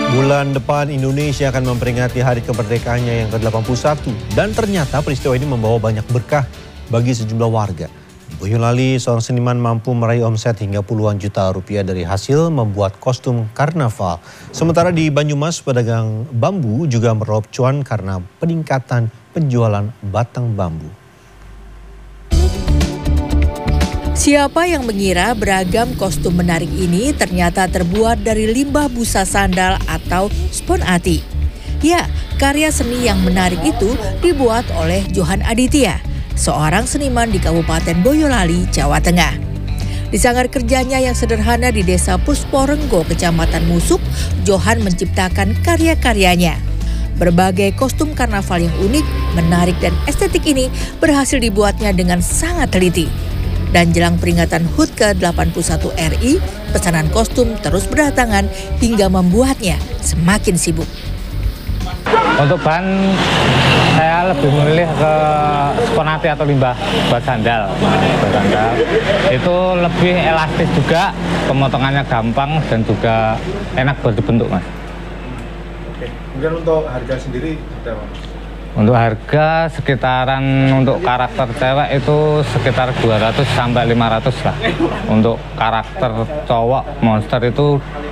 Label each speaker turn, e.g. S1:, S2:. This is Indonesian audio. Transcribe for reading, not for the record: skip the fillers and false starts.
S1: Bulan depan Indonesia akan memperingati hari kemerdekaannya yang ke-81 dan ternyata peristiwa ini membawa banyak berkah bagi sejumlah warga. Di Boyolali, seorang seniman mampu meraih omset hingga puluhan juta rupiah dari hasil membuat kostum karnaval. Sementara di Banyumas, pedagang bambu juga meraup cuan karena peningkatan penjualan batang bambu.
S2: Siapa yang mengira beragam kostum menarik ini ternyata terbuat dari limbah busa sandal atau spon ati. Ya, karya seni yang menarik itu dibuat oleh Johan Aditya, seorang seniman di Kabupaten Boyolali, Jawa Tengah. Di sanggar kerjanya yang sederhana di Desa Pusporenggo, Kecamatan Musuk, Johan menciptakan karya-karyanya. Berbagai kostum karnaval yang unik, menarik dan estetik ini berhasil dibuatnya dengan sangat teliti. Dan jelang peringatan HUT ke-81 RI, pesanan kostum terus berdatangan hingga membuatnya semakin sibuk.
S3: Untuk bahan, saya lebih memilih ke spon ati atau limbah buat sandal. Itu lebih elastis juga, pemotongannya gampang dan juga enak buat dibentuk, Mas.
S4: Oke, kemudian untuk harga sendiri berapa?
S3: Untuk harga sekitaran untuk karakter cewek itu sekitar 200 sampai 500 lah. Untuk karakter cowok monster itu